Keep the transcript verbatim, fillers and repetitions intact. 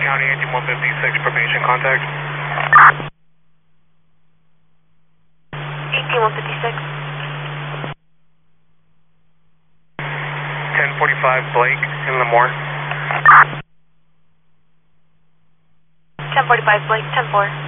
County, eighteen one fifty-six, probation contact. eighteen one fifty-six. ten forty-five, Blake in Lemoore. ten forty-five, Blake, ten four.